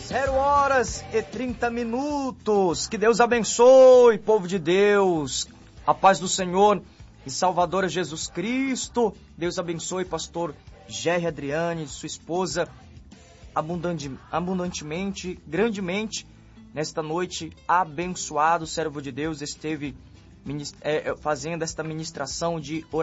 0h30. Que Deus abençoe, povo de Deus. A paz do Senhor e Salvador Jesus Cristo. Deus abençoe, pastor Gerry Adriane, sua esposa, abundantemente, grandemente. Nesta noite, abençoado servo de Deus esteve fazendo esta ministração de oração.